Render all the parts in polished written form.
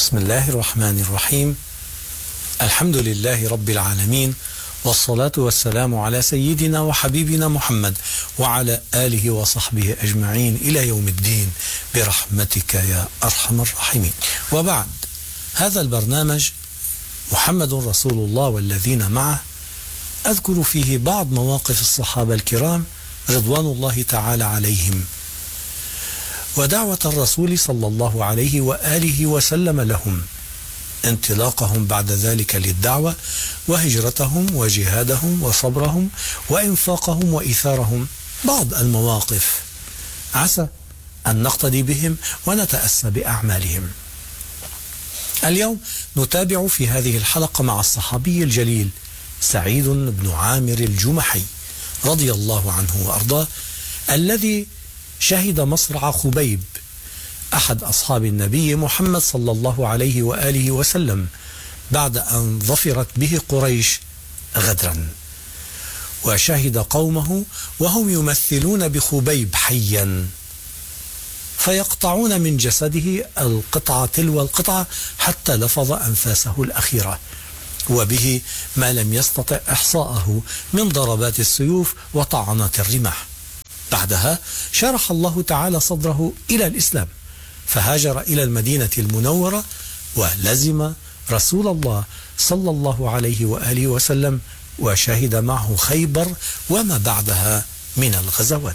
بسم الله الرحمن الرحيم. الحمد لله رب العالمين، والصلاة والسلام على سيدنا وحبيبنا محمد وعلى آله وصحبه أجمعين إلى يوم الدين برحمتك يا أرحم الراحمين. وبعد، هذا البرنامج محمد رسول الله والذين معه أذكر فيه بعض مواقف الصحابة الكرام رضوان الله تعالى عليهم، ودعوة الرسول صلى الله عليه وآله وسلم لهم، انطلاقهم بعد ذلك للدعوة، وهجرتهم وجهادهم وصبرهم وإنفاقهم وإيثارهم. بعض المواقف عسى أن نقتدي بهم ونتأسى بأعمالهم. اليوم نتابع في هذه الحلقة مع الصحابي الجليل سعيد بن عامر الجمحي رضي الله عنه وأرضاه، الذي شهد مصرع خبيب أحد أصحاب النبي محمد صلى الله عليه وآله وسلم بعد أن ظفرت به قريش غدرا، وشهد قومه وهم يمثلون بخبيب حيا فيقطعون من جسده القطعة تلو القطعة حتى لفظ أنفاسه الأخيرة، وبه ما لم يستطع إحصاءه من ضربات السيوف وطعنات الرماح. بعدها شرح الله تعالى صدره إلى الإسلام، فهاجر إلى المدينة المنورة ولزم رسول الله صلى الله عليه وآله وسلم، وشهد معه خيبر وما بعدها من الغزوات.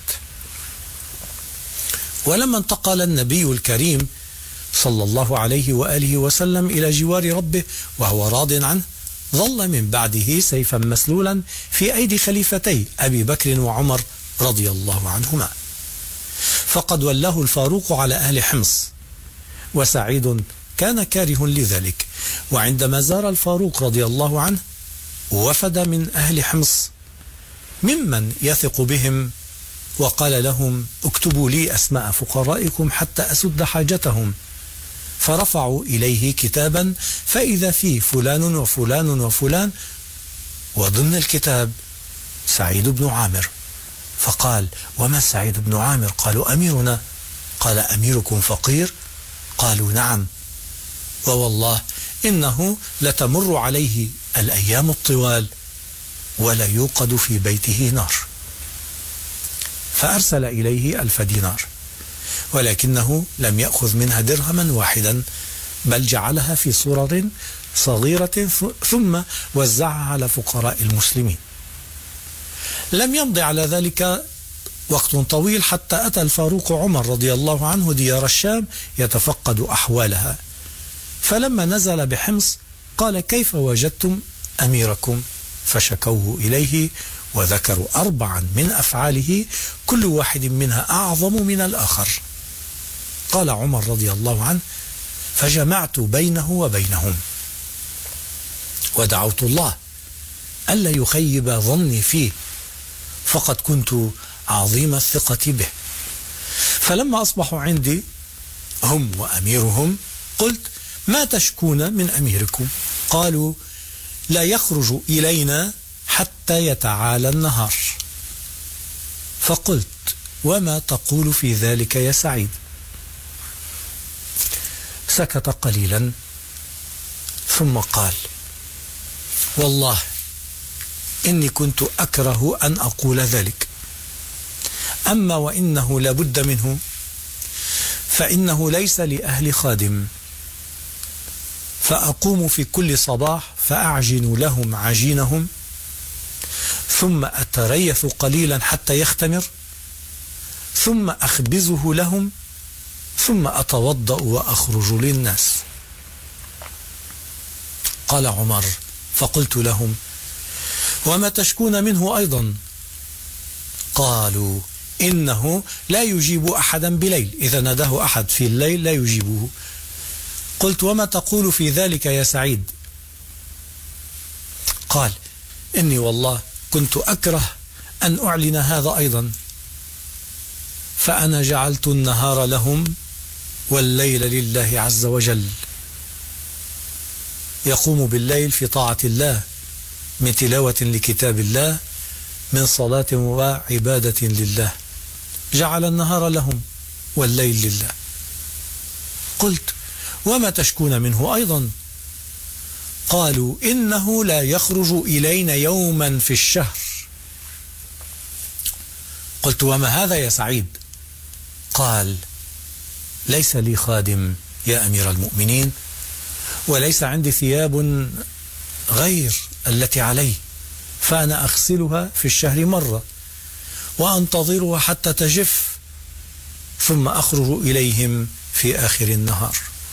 ولما انتقل النبي الكريم صلى الله عليه وآله وسلم إلى جوار ربه وهو راض عنه، ظل من بعده سيفا مسلولا في أيدي خليفتي أبي بكر وعمر رضي الله عنهما، فقد ولاه الفاروق على أهل حمص، وسعيد كان كاره لذلك. وعندما زار الفاروق رضي الله عنه وفد من أهل حمص ممن يثق بهم، وقال لهم: اكتبوا لي أسماء فقرائكم حتى أسد حاجتهم. فرفعوا إليه كتابا فإذا فيه فلان وفلان وفلان، وضمن الكتاب سعيد بن عامر. فقال: وما سعيد بن عامر؟ قالوا: أميرنا. قال: أميركم فقير؟ قالوا: نعم، ووالله إنه لتمر عليه الأيام الطوال ولا يوقد في بيته نار. فأرسل إليه 1000 دينار، ولكنه لم يأخذ منها درهما واحدا، بل جعلها في صورة صغيرة ثم وزعها على فقراء المسلمين. لم يمضي على ذلك وقت طويل حتى أتى الفاروق عمر رضي الله عنه ديار الشام يتفقد أحوالها، فلما نزل بحمص قال: كيف وجدتم أميركم؟ فشكوه إليه وذكروا 4 من أفعاله كل واحد منها أعظم من الآخر. قال عمر رضي الله عنه: فجمعت بينه وبينهم ودعوت الله ألا يخيب ظني فيه، فقد كنت عظيم الثقة به. فلما أصبحوا عندي هم وأميرهم قلت: ما تشكون من أميركم؟ قالوا: لا يخرج إلينا حتى يتعالى النهار. فقلت: وما تقول في ذلك يا سعيد؟ سكت قليلا ثم قال: والله إني كنت أكره أن أقول ذلك، أما وإنه لابد منه فإنه ليس لأهل خادم، فأقوم في كل صباح فأعجن لهم عجينهم، ثم أتريث قليلا حتى يختمر، ثم أخبزه لهم، ثم أتوضأ وأخرج للناس. قال عمر: فقلت لهم: وما تشكون منه أيضا؟ قالوا: إنه لا يجيب أحدا بليل، إذا ناداه أحد في الليل لا يجيبه. قلت: وما تقول في ذلك يا سعيد؟ قال: إني والله كنت أكره أن أعلن هذا أيضا، فأنا جعلت النهار لهم والليل لله عز وجل، يقوم بالليل في طاعة الله من تلاوة لكتاب الله، من صلاة وعبادة لله، جعل النهار لهم والليل لله. قلت: وما تشكون منه أيضا؟ قالوا إنه لا يخرج إلينا يوما في الشهر. قلت وما هذا يا سعيد؟ قال ليس لي خادم يا أمير المؤمنين، وليس عندي ثياب غير التي علي، فأنا أغسلها في الشهر مرة وأنتظرها حتى تجف ثم أخرج إليهم في آخر النهار.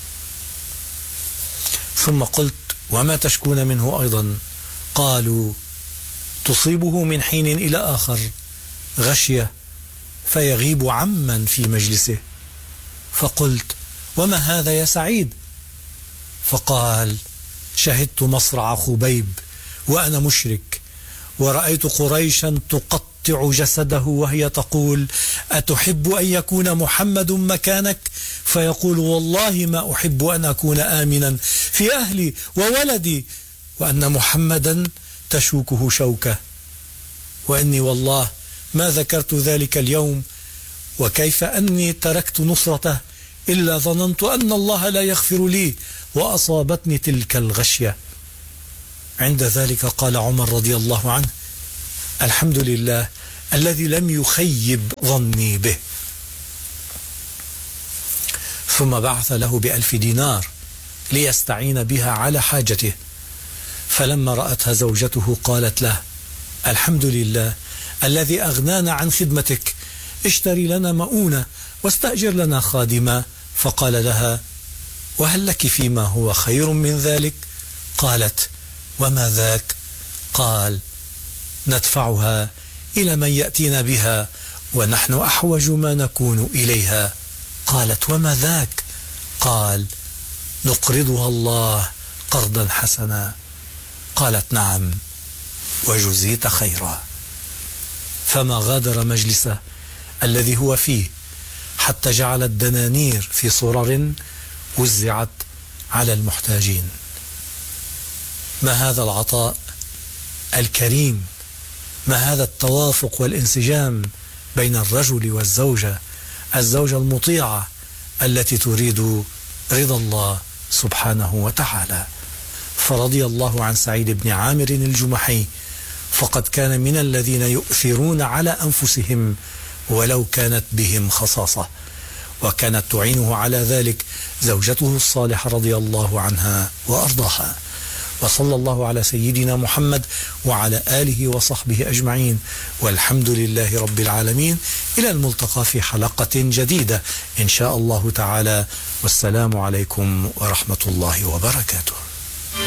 ثم قلت وما تشكون منه أيضا؟ قالوا تصيبه من حين إلى آخر غشية فيغيب عمن في مجلسه. فقلت وما هذا يا سعيد؟ فقال شهدت مصرع خبيب وأنا مشرك، ورأيت قريشا تقطع جسده وهي تقول أتحب أن يكون محمد مكانك؟ فيقول والله ما أحب أن أكون آمنا في أهلي وولدي، وأن محمدا تشوكه شوكة، وإني والله ما ذكرت ذلك اليوم وكيف أني تركت نصرته إلا ظننت أن الله لا يغفر لي وأصابتني تلك الغشية. عند ذلك قال عمر رضي الله عنه الحمد لله الذي لم يخيب ظني به. ثم بعث له ب1000 دينار ليستعين بها على حاجته. فلما رأتها زوجته قالت له الحمد لله الذي أغنانا عن خدمتك، اشتري لنا مؤونة واستأجر لنا خادما. فقال لها وهل لك فيما هو خير من ذلك؟ قالت وما ذاك؟ قال ندفعها إلى من يأتينا بها ونحن أحوج ما نكون إليها. قالت وما ذاك؟ قال نقرضها الله قرضا حسنا. قالت نعم وجزيت خيرا. فما غادر مجلسه الذي هو فيه حتى جعل الدنانير في صرر وزعت على المحتاجين. ما هذا العطاء الكريم، ما هذا التوافق والانسجام بين الرجل والزوجة، الزوجة المطيعة التي تريد رضا الله سبحانه وتعالى. فرضي الله عن سعيد بن عامر الجمحي، فقد كان من الذين يؤثرون على أنفسهم ولو كانت بهم خصاصة، وكانت تعينه على ذلك زوجته الصالحة رضي الله عنها وأرضاها. وصلى الله على سيدنا محمد وعلى آله وصحبه أجمعين، والحمد لله رب العالمين. إلى الملتقى في حلقة جديدة إن شاء الله تعالى، والسلام عليكم ورحمة الله وبركاته.